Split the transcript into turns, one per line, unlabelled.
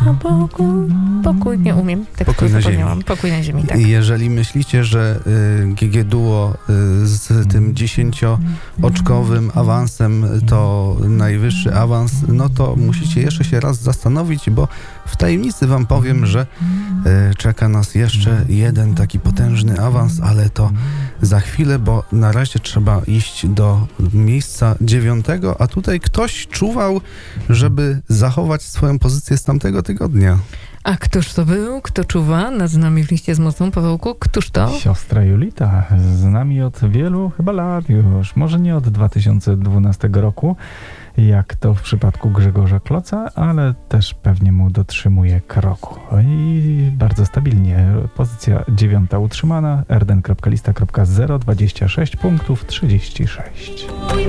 Na Bogu pokój, nie umiem.
Pokój na ziemi.
Pokój na ziemi, tak.
Jeżeli myślicie, że GG Duo z tym 10-oczkowym awansem to najwyższy awans, no to musicie jeszcze się raz zastanowić, bo w tajemnicy wam powiem, że czeka nas jeszcze jeden taki potężny awans, ale to za chwilę, bo na razie trzeba iść do miejsca 9, a tutaj ktoś czuwał, żeby zachować swoją pozycję z tamtego tygodnia.
A któż to był? Kto czuwa nad nami w liście z mocą? Pawełku, któż to?
Siostra Julita, z nami od wielu chyba lat już, może nie od 2012 roku, jak to w przypadku Grzegorza Kloca, ale też pewnie mu dotrzymuje kroku. I bardzo stabilnie. Pozycja 9 utrzymana, rden.lista.0, 26 punktów, 36.